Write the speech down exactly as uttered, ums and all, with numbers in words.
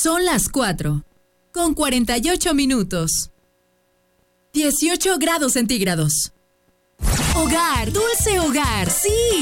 Son las cuatro, con cuarenta y ocho minutos. dieciocho grados centígrados. Hogar, dulce hogar, sí.